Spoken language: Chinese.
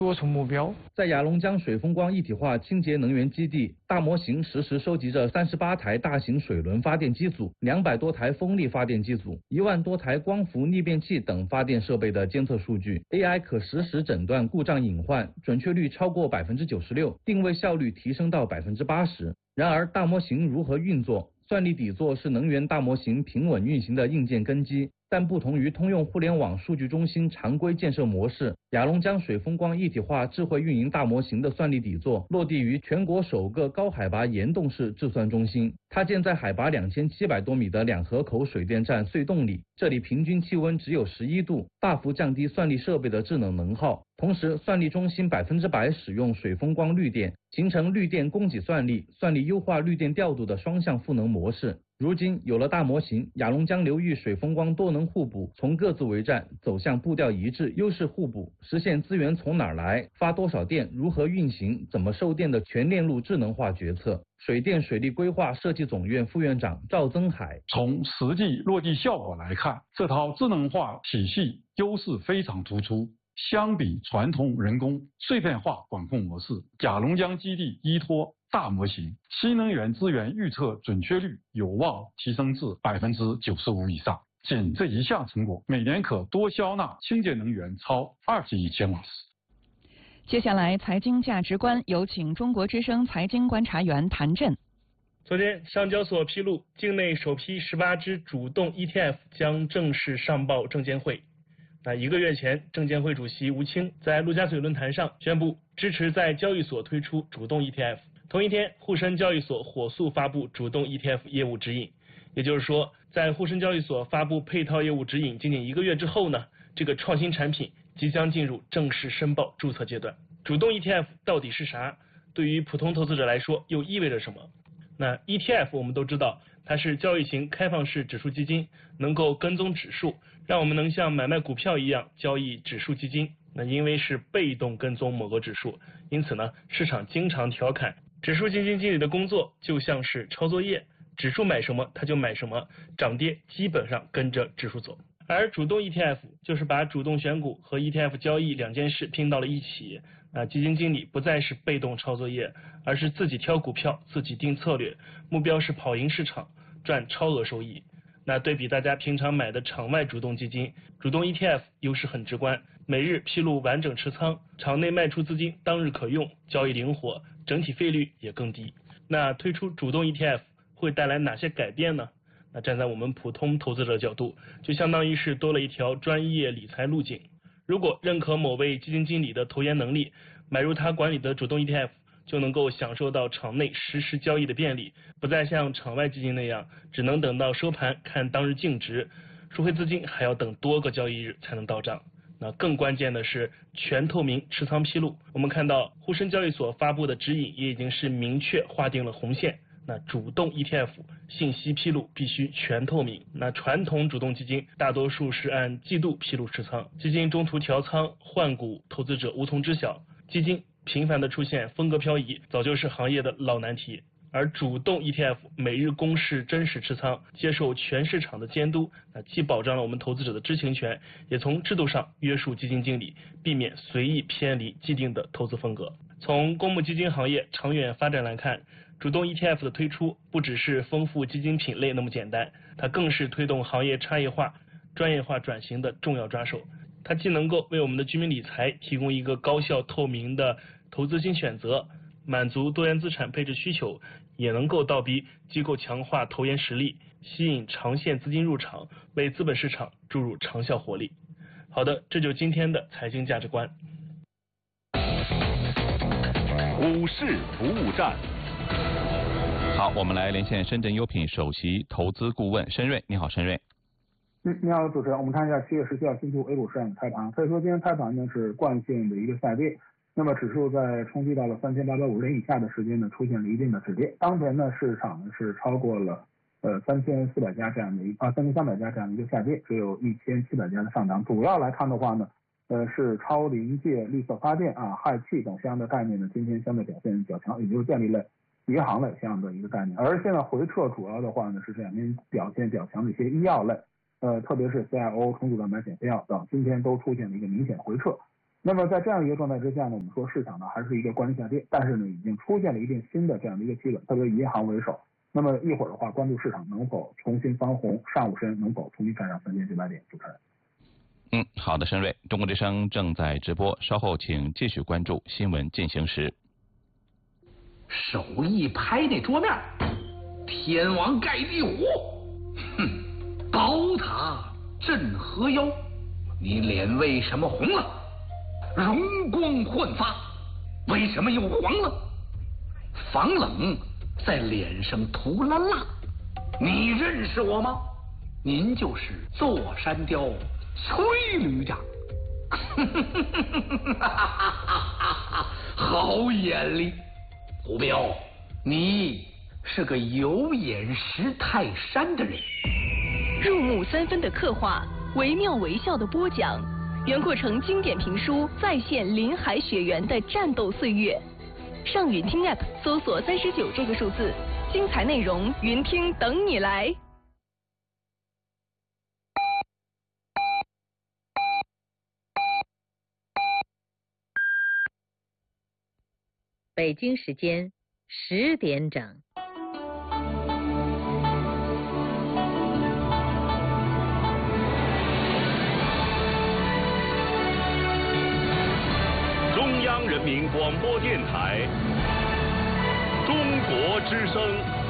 多重目标。 在雅龙江水风光一体化清洁能源基地，大模型实时收集着38台大型水轮发电机组、200多台风力发电机组、1万多台光伏逆变器等发电设备的监测数据 ，AI 可实时诊断故障隐患，准确率超过96%，定位效率提升到80%。然而，大模型如何运作？算力底座是能源大模型平稳运行的硬件根基，但不同于通用互联网数据中心常规建设模式，雅龙江水风光一体化智慧运营大模型的算力底座落地于全国首个高海拔岩洞式制算中心，它建在海拔2700多米的两河口水电站隧洞里，这里平均气温只有11度，大幅降低算力设备的制冷能耗。同时，算力中心100%使用水风光绿电，形成绿电供给算力、算力优化绿电调度的双向赋能模式。如今有了大模型，雅龙江流域水风光多能互补，从各自为战走向步调一致、优势互补，实现资源从哪儿来、发多少电、如何运行、怎么售电的全链路智能化决策。水电水利规划设计总院副院长赵增海： 从实际落地效果来看，这套智能化体系优势非常突出。相比传统人工碎片化管控模式，雅龙江基地依托大模型，新能源资源预测准确率有望提升至95%以上。仅这一项成果，每年可多销纳清洁能源超20亿千瓦时。 接下来，财经价值观有请中国之声财经观察员谭震。 昨天，上交所披露，境内首批18只主动 ETF 将正式上报证监会。1个月前，证监会主席吴清在陆家嘴论坛上宣布支持在交易所推出主动 ETF。同一天，沪深交易所火速发布主动 ETF 业务指引。也就是说，在沪深交易所发布配套业务指引仅仅1个月之后呢，这个创新产品即将进入正式申报注册阶段。主动 ETF 到底是啥？对于普通投资者来说又意味着什么？那 ETF 我们都知道，它是交易型开放式指数基金，能够跟踪指数，让我们能像买卖股票一样交易指数基金。那因为是被动跟踪某个指数，因此呢，市场经常调侃指数基金经理的工作就像是抄作业，指数买什么他就买什么，涨跌基本上跟着指数走。而主动 ETF 就是把主动选股和 ETF 交易两件事拼到了一起。基金经理不再是被动抄作业，而是自己挑股票，自己定策略，目标是跑赢市场，赚超额收益。那对比大家平常买的场外主动基金，主动 ETF 优势很直观，每日披露完整持仓，场内卖出资金当日可用，交易灵活，整体费率也更低。那推出主动 ETF 会带来哪些改变呢？那站在我们普通投资者角度，就相当于是多了一条专业理财路径。如果认可某位基金经理的投研能力，买入他管理的主动 ETF， 就能够享受到场内实时交易的便利，不再像场外基金那样只能等到收盘看当日净值，赎回资金还要等多个交易日才能到账。那更关键的是全透明持仓披露，我们看到沪深交易所发布的指引也已经是明确划定了红线。那主动 ETF 信息披露必须全透明。那传统主动基金大多数是按季度披露持仓，基金中途调仓换股，投资者无从知晓。基金频繁的出现风格漂移，早就是行业的老难题。而主动 ETF 每日公示真实持仓，接受全市场的监督，既保障了我们投资者的知情权，也从制度上约束基金经理，避免随意偏离既定的投资风格。从公募基金行业长远发展来看，主动 ETF 的推出不只是丰富基金品类那么简单，它更是推动行业差异化、专业化转型的重要抓手。它既能够为我们的居民理财提供一个高效透明的投资新选择，满足多元资产配置需求，也能够倒逼机构强化投研实力，吸引长线资金入场，为资本市场注入长效活力。好的，这就是今天的财经价值观。 股市服务站。 好，我们来连线深圳优品首席投资顾问申瑞。你好，申瑞。 你好，主持人。我们看一下7月17号星期五 A 股市场开盘，可以说今天开盘呢是惯性的一个下跌，那么指数在冲击到了3850点以下的时间呢，出现了一定的止跌。当前呢，市场呢是超过了3400家这样的3300家这样的一个下跌，只有1700家的上涨。主要来看的话呢，是超临界、绿色发电氦气等相应的概念呢，今天相对表现较强，也就是建立了银行类这样的一个概念。而现在回撤主要的话呢，是这两天表现较强的一些医药类，特别是 CIO、重组蛋白、减肥药等，今天都出现了一个明显回撤。 那么在这样一个状态之下呢，我们说市场呢还是一个关注下跌，但是呢已经出现了一定新的这样的一个企稳，特别以银行为首。那么一会儿的话，关注市场能否重新翻红，上午深能否重新站上3900点。主持人。 好的，申瑞，中国之声正在直播，稍后请继续关注新闻进行时。 手一拍那桌面，天王盖地虎，哼，宝塔镇河妖，你脸为什么红了？容光焕发，为什么又黄了？防冷在脸上涂了蜡，你认识我吗？您就是座山雕崔旅长。好眼力，胡彪，你是个有眼识泰山的人。 入木三分的刻画，惟妙惟肖的播讲，原过成经典评书再现林海雪原的战斗岁月。上云听 App 搜索39这个数字，精彩内容云听等你来。 北京时间10点整。 中央人民广播电台，中国之声。